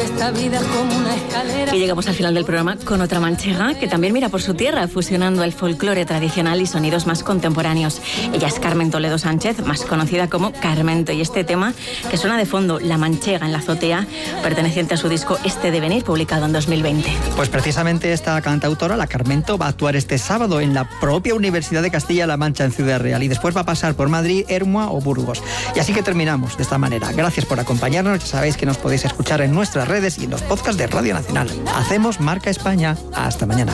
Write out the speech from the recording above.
esta vida como una escalera. Y llegamos al final del programa con otra manchega que también mira por su tierra, fusionando el folclore tradicional y sonidos más contemporáneos. Ella es Carmen Toledo Sánchez, más conocida como Carmento, y este tema que suena de fondo, La Manchega en la azotea, perteneciente a su disco Este Devenir, publicado en 2020. Pues precisamente esta cantautora, la Carmento, va a actuar este sábado en la propia Universidad de Castilla-La Mancha en Ciudad Real y después va a pasar por Madrid, Ermua o Burgos. Y así que terminamos de esta manera. Gracias por acompañarnos. Ya sabéis que nos podéis escuchar en nuestras redes y en los podcasts de Radio Nacional. Hacemos Marca España. Hasta mañana.